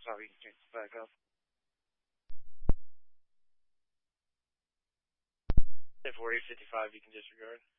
stop, you can back up. 40, 55, you can disregard.